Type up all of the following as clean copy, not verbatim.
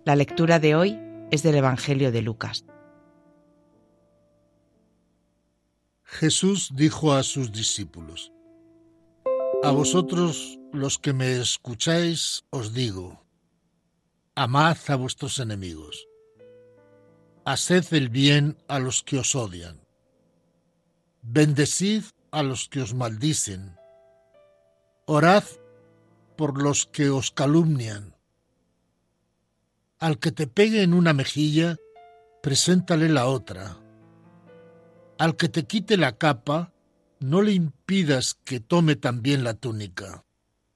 La lectura de hoy es del Evangelio de Lucas. Jesús dijo a sus discípulos: A vosotros los que me escucháis os digo, amad a vuestros enemigos, haced el bien a los que os odian, bendecid a los que os maldicen, orad por los que os calumnian. Al que te pegue en una mejilla, preséntale la otra. Al que te quite la capa, no le impidas que tome también la túnica.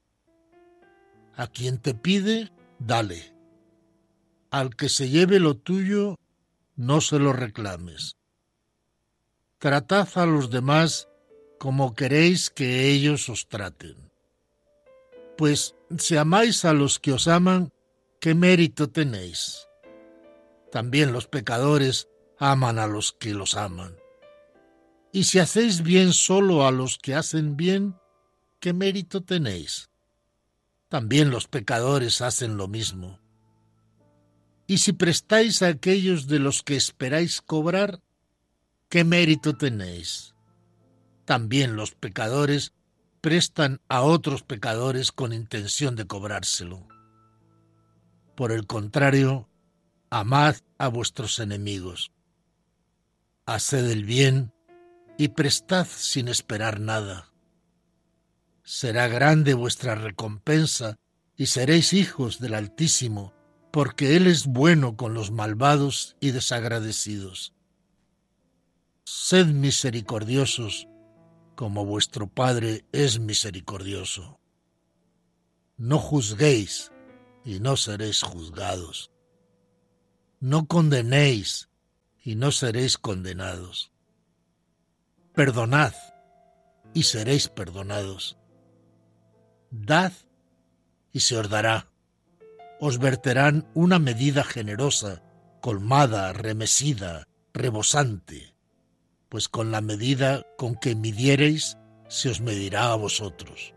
A quien te pide, dale. Al que se lleve lo tuyo, no se lo reclames. Tratad a los demás como queréis que ellos os traten. Pues si amáis a los que os aman, ¿qué mérito tenéis? También los pecadores aman a los que los aman. Y si hacéis bien solo a los que hacen bien, ¿qué mérito tenéis? También los pecadores hacen lo mismo. Y si prestáis a aquellos de los que esperáis cobrar, ¿qué mérito tenéis? También los pecadores prestan a otros pecadores con intención de cobrárselo. Por el contrario, amad a vuestros enemigos. Haced el bien y prestad sin esperar nada. Será grande vuestra recompensa y seréis hijos del Altísimo, porque Él es bueno con los malvados y desagradecidos. Sed misericordiosos, como vuestro Padre es misericordioso. No juzguéis, y no seréis juzgados. No condenéis, y no seréis condenados. Perdonad, y seréis perdonados. Dad, y se os dará. Os verterán una medida generosa, colmada, remesida, rebosante, pues con la medida con que midiereis, se os medirá a vosotros.